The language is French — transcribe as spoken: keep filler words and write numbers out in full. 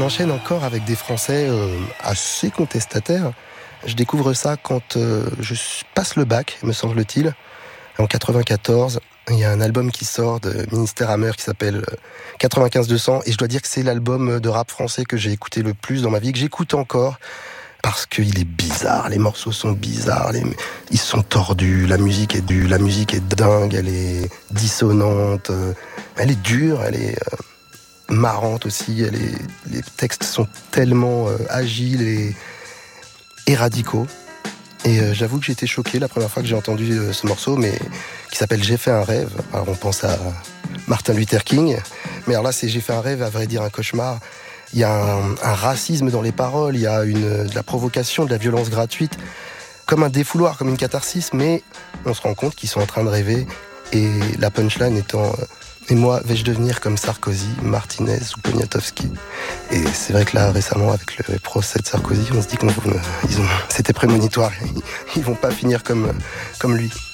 enchaîne encore avec des Français euh, assez contestataires. Je découvre ça quand euh, je passe le bac, me semble-t-il. En quatre-vingt-quatorze, il y a un album qui sort de Ministère Hammer qui s'appelle quatre-vingt-quinze deux cents. Et je dois dire que c'est l'album de rap français que j'ai écouté le plus dans ma vie, que j'écoute encore. Parce qu'il est bizarre, les morceaux sont bizarres, les... ils sont tordus, la musique est dure, la musique est dingue, elle est dissonante, elle est dure, elle est euh, marrante aussi, elle est... les textes sont tellement euh, agiles et... et radicaux. Et euh, j'avoue que j'ai été choqué la première fois que j'ai entendu euh, ce morceau, mais qui s'appelle J'ai fait un rêve. Alors on pense à Martin Luther King, mais alors là c'est J'ai fait un rêve, à vrai dire un cauchemar. Il y a un, un racisme dans les paroles, il y a une, de la provocation, de la violence gratuite, comme un défouloir, comme une catharsis, mais on se rend compte qu'ils sont en train de rêver, et la punchline étant euh, « Et moi, vais-je devenir comme Sarkozy, Martinez ou Poniatowski ?» Et c'est vrai que là, récemment, avec le procès de Sarkozy, on se dit qu'ils ont, c'était prémonitoire, ils, ils vont pas finir comme, comme lui.